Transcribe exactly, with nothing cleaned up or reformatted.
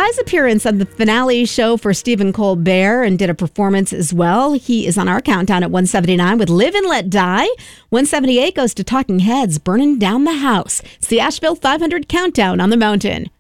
surprise appearance on the finale show for Stephen Colbert and did a performance as well. He is on our countdown at one seventy-nine with Live and Let Die. one seventy-eight goes to Talking Heads, Burning Down the House. It's the Asheville five hundred Countdown on the Mountain.